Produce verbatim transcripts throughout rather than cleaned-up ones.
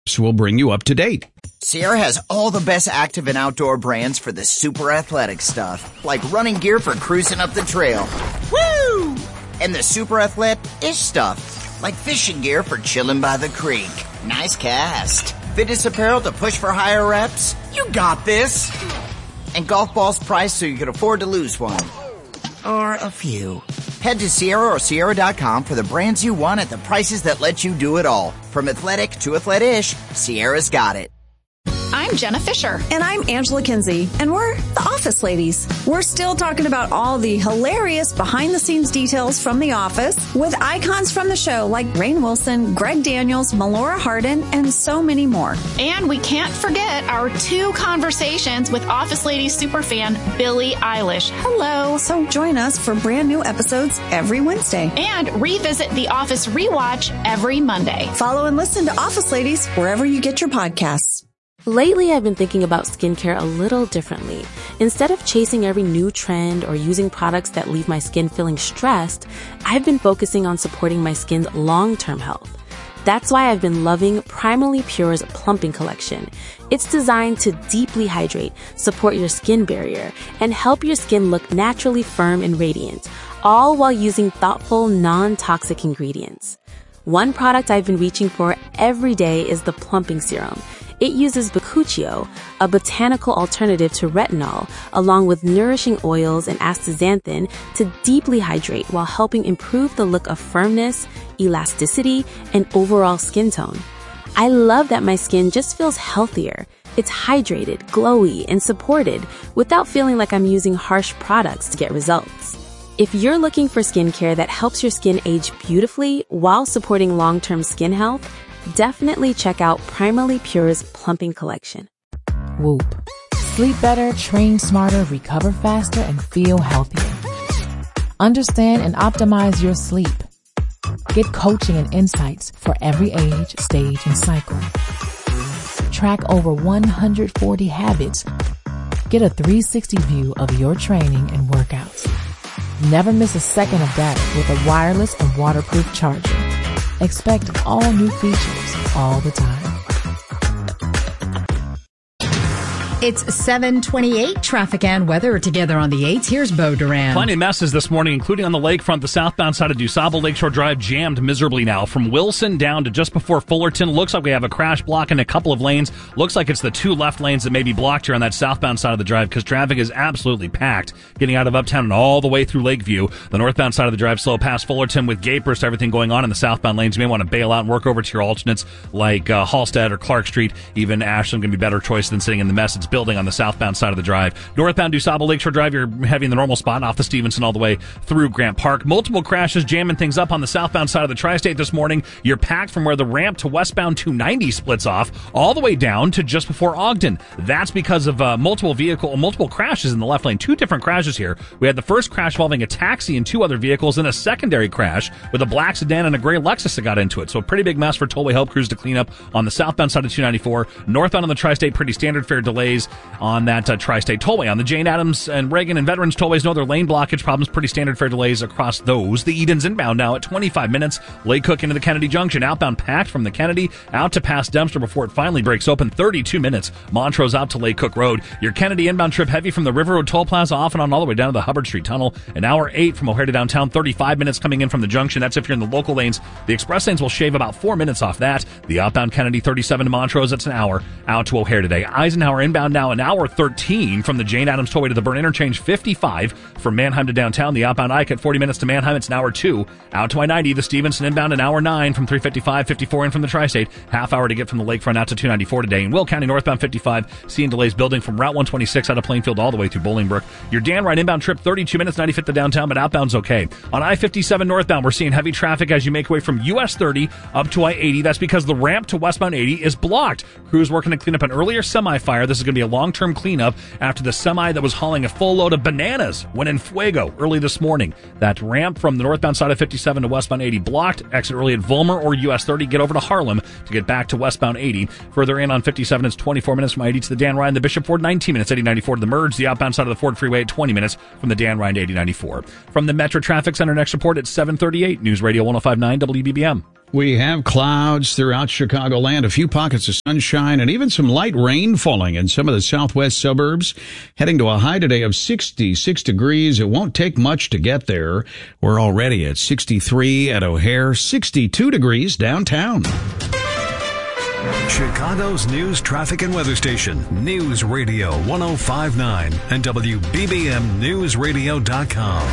We'll bring you up to date. Sierra has all the best active and outdoor brands for the super athletic stuff, like running gear for cruising up the trail. Woo! And the super athletic-ish stuff, like fishing gear for chilling by the creek. Nice cast. Fitness apparel to push for higher reps. You got this. And golf balls priced so you can afford to lose one. Or a few. Head to Sierra or Sierra dot com for the brands you want at the prices that let you do it all. From athletic to athletic-ish, Sierra's got it. I'm Jenna Fisher. And I'm Angela Kinsey. And we're the Office Ladies. We're still talking about all the hilarious behind-the-scenes details from The Office with icons from the show like Rainn Wilson, Greg Daniels, Melora Hardin, and so many more. And we can't forget our two conversations with Office Ladies superfan Billie Eilish. Hello. So join us for brand new episodes every Wednesday. And revisit The Office Rewatch every Monday. Follow and listen to Office Ladies wherever you get your podcasts. Lately, I've been thinking about skincare a little differently. Instead of chasing every new trend or using products that leave my skin feeling stressed, I've been focusing on supporting my skin's long-term health. That's why I've been loving Primally Pure's Plumping Collection. It's designed to deeply hydrate, support your skin barrier, and help your skin look naturally firm and radiant, all while using thoughtful, non-toxic ingredients. One product I've been reaching for every day is the Plumping Serum. It uses bakuchiol, a botanical alternative to retinol, along with nourishing oils and astaxanthin to deeply hydrate while helping improve the look of firmness, elasticity, and overall skin tone. I love that my skin just feels healthier. It's hydrated, glowy, and supported without feeling like I'm using harsh products to get results. If you're looking for skincare that helps your skin age beautifully while supporting long-term skin health, definitely check out Primally Pure's Plumping Collection. Whoop. Sleep better, train smarter, recover faster, and feel healthier. Understand and optimize your sleep. Get coaching and insights for every age, stage, and cycle. Track over one hundred forty habits. Get a three sixty view of your training and workouts. Never miss a second of data with a wireless and waterproof charger. Expect all new features all the time. It's seven twenty-eight. Traffic and weather together on the eights. Here's Bo Duran. Plenty of messes this morning, including on the lakefront. The southbound side of DuSable Lakeshore Drive jammed miserably now. From Wilson down to just before Fullerton. Looks like we have a crash block in a couple of lanes. Looks like it's the two left lanes that may be blocked here on that southbound side of the drive because traffic is absolutely packed getting out of Uptown and all the way through Lakeview. The northbound side of the drive slow past Fullerton with gapers to everything going on in the southbound lanes. You may want to bail out and work over to your alternates like uh, Halstead or Clark Street. Even Ashland can be a better choice than sitting in the mess it's building on the southbound side of the drive. Northbound DuSable Lakeshore Drive, you're having the normal spot off the Stevenson all the way through Grant Park. Multiple crashes jamming things up on the southbound side of the Tri-State this morning. You're packed from where the ramp to westbound two ninety splits off all the way down to just before Ogden. That's because of uh, multiple vehicle, multiple crashes in the left lane. Two different crashes here. We had the first crash involving a taxi and two other vehicles, and a secondary crash with a black sedan and a gray Lexus that got into it. So a pretty big mess for tollway help crews to clean up on the southbound side of two ninety-four. Northbound on the Tri-State, pretty standard fare delays on that uh, Tri-State tollway. On the Jane Addams and Reagan and Veterans tollways, no other lane blockage problems, pretty standard fare delays across those. The Eden's inbound now at twenty-five minutes. Lake Cook into the Kennedy Junction. Outbound packed from the Kennedy out to past Dempster before it finally breaks open. thirty-two minutes. Montrose out to Lake Cook Road. Your Kennedy inbound trip heavy from the River Road Toll Plaza off and on all the way down to the Hubbard Street Tunnel. An hour eight from O'Hare to downtown. thirty-five minutes coming in from the junction. That's if you're in the local lanes. The express lanes will shave about four minutes off that. The outbound Kennedy thirty-seven to Montrose. That's an hour out to O'Hare today. Eisenhower inbound now an hour thirteen from the Jane Addams Tollway to the Burn Interchange. fifty-five from Manheim to downtown. The outbound Ike at forty minutes to Manheim. It's an hour two out to I ninety. The Stevenson inbound an hour nine from three fifty-five. fifty-four in from the Tri-State. Half hour to get from the lakefront out to two ninety-four today. In Will County northbound fifty-five. Seeing delays building from Route one twenty-six out of Plainfield all the way through Bolingbrook. Your Dan Wright inbound trip thirty-two minutes. ninety-fifth to downtown, but outbound's okay. On I fifty-seven northbound, we're seeing heavy traffic as you make way from U S thirty up to I eighty. That's because the ramp to westbound eighty is blocked. Crews working to clean up an earlier semi-fire. This is going to be a long-term cleanup after the semi that was hauling a full load of bananas went in fuego early this morning. That ramp from the northbound side of fifty-seven to westbound eighty blocked. Exit early at Vollmer or U S thirty. Get over to Harlem to get back to westbound eighty. Further in on fifty-seven, it's twenty-four minutes from I eighty to the Dan Ryan. The Bishop Ford, nineteen minutes. eighty ninety-four to the Merge. The outbound side of the Ford Freeway at twenty minutes from the Dan Ryan to eighty ninety-four. From the Metro Traffic Center, next report at seven thirty-eight. News Radio one oh five point nine W B B M. We have clouds throughout Chicagoland, a few pockets of sunshine, and even some light rain falling in some of the southwest suburbs. Heading to a high today of sixty-six degrees. It won't take much to get there. We're already at sixty-three at O'Hare, sixty-two degrees downtown. Chicago's news, traffic, and weather station, News Radio one oh five point nine and W B B M News Radio dot com.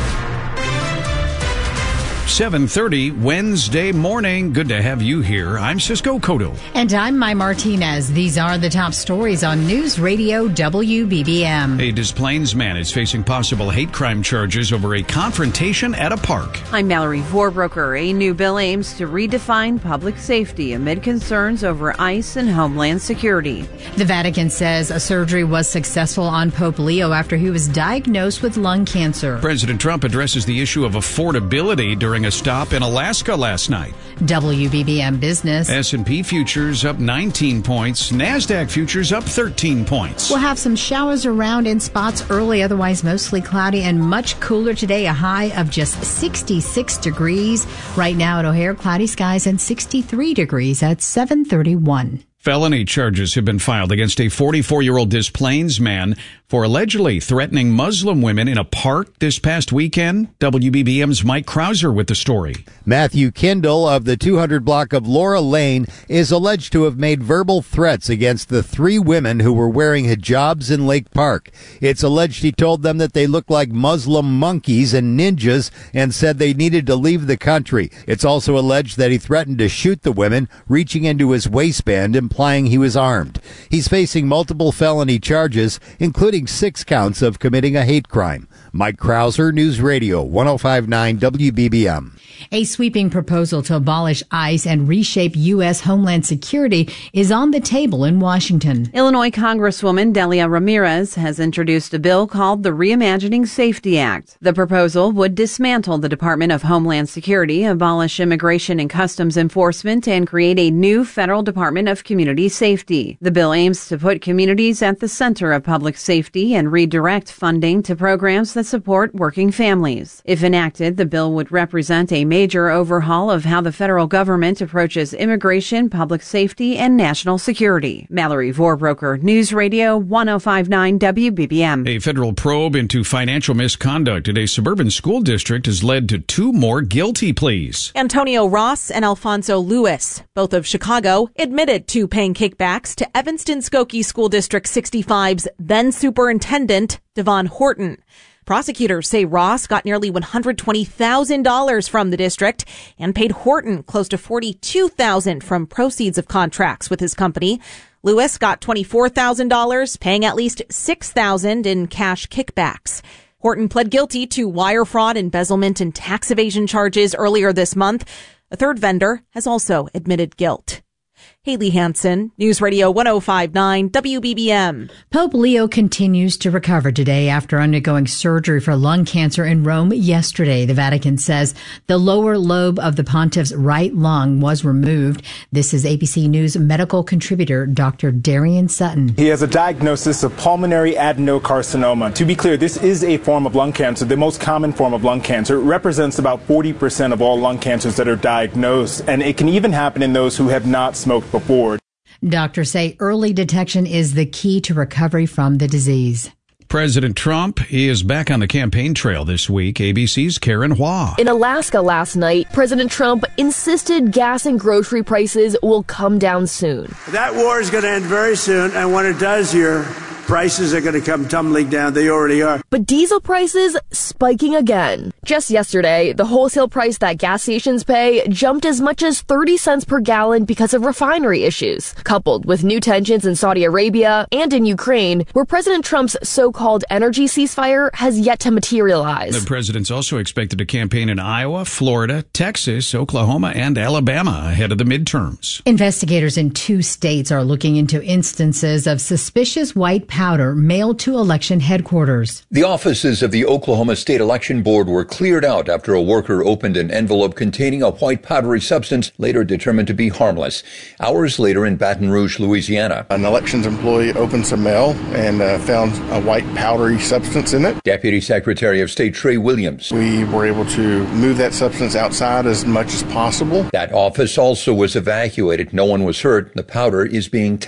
seven thirty Wednesday morning. Good to have you here. I'm Cisco Cotto. And I'm Mai Martinez. These are the top stories on News Radio W B B M. A Des Plaines man is facing possible hate crime charges over a confrontation at a park. I'm Mallory Vorbroker. A new bill aims to redefine public safety amid concerns over ICE and Homeland Security. The Vatican says a surgery was successful on Pope Leo after he was diagnosed with lung cancer. President Trump addresses the issue of affordability during a stop in Alaska last night. W B B M Business. S and P futures up nineteen points. NASDAQ futures up thirteen points. We'll have some showers around in spots early, otherwise mostly cloudy and much cooler today. A high of just sixty-six degrees. Right now at O'Hare, cloudy skies and sixty-three degrees at seven thirty-one. Felony charges have been filed against a forty-four-year-old Des Plaines man for allegedly threatening Muslim women in a park this past weekend. W B B M's Mike Krauser with the story. Matthew Kindle of the two hundred block of Laura Lane is alleged to have made verbal threats against the three women who were wearing hijabs in Lake Park. It's alleged he told them that they looked like Muslim monkeys and ninjas and said they needed to leave the country. It's also alleged that he threatened to shoot the women, reaching into his waistband, implying he was armed. He's facing multiple felony charges, including six counts of committing a hate crime. Mike Krauser, News Radio one oh five point nine W B B M. A sweeping proposal to abolish ICE and reshape U S. Homeland Security is on the table in Washington. Illinois Congresswoman Delia Ramirez has introduced a bill called the Reimagining Safety Act. The proposal would dismantle the Department of Homeland Security, abolish Immigration and Customs Enforcement, and create a new federal Department of Community Safety. The bill aims to put communities at the center of public safety and redirect funding to programs that support working families. If enacted, the bill would represent a major overhaul of how the federal government approaches immigration, public safety, and national security. Mallory Vorbroker, News Radio one oh five point nine W B B M. A federal probe into financial misconduct at a suburban school district has led to two more guilty pleas. Antonio Ross and Alfonso Lewis, both of Chicago, admitted to paying kickbacks to Evanston Skokie School District sixty-five's then superintendent, Devon Horton. Prosecutors say Ross got nearly one hundred twenty thousand dollars from the district and paid Horton close to forty-two thousand dollars from proceeds of contracts with his company. Lewis got twenty-four thousand dollars, paying at least six thousand dollars in cash kickbacks. Horton pled guilty to wire fraud, embezzlement, and tax evasion charges earlier this month. A third vendor has also admitted guilt. Haley Hansen, News Radio one oh five point nine W B B M. Pope Leo continues to recover today after undergoing surgery for lung cancer in Rome yesterday. The Vatican says the lower lobe of the pontiff's right lung was removed. This is A B C News medical contributor Doctor Darian Sutton. He has a diagnosis of pulmonary adenocarcinoma. To be clear, this is a form of lung cancer, the most common form of lung cancer. It represents about forty percent of all lung cancers that are diagnosed, and it can even happen in those who have not smoked before. Doctors say early detection is the key to recovery from the disease. President Trump is back on the campaign trail this week. A B C's Karen Hua. In Alaska last night, President Trump insisted gas and grocery prices will come down soon. That war is going to end very soon, and when it does, your prices are going to come tumbling down. They already are. But diesel prices spiking again. Just yesterday, the wholesale price that gas stations pay jumped as much as thirty cents per gallon because of refinery issues, coupled with new tensions in Saudi Arabia and in Ukraine, where President Trump's so-called energy ceasefire has yet to materialize. The president's also expected to campaign in Iowa, Florida, Texas, Oklahoma, and Alabama ahead of the midterms. Investigators in two states are looking into instances of suspicious white powder mailed to election headquarters. The offices of the Oklahoma State Election Board were cleared out after a worker opened an envelope containing a white powdery substance later determined to be harmless. Hours later in Baton Rouge, Louisiana, an elections employee opened some mail and uh, found a white powdery substance in it. Deputy Secretary of State Trey Williams. We were able to move that substance outside as much as possible. That office also was evacuated. No one was hurt. The powder is being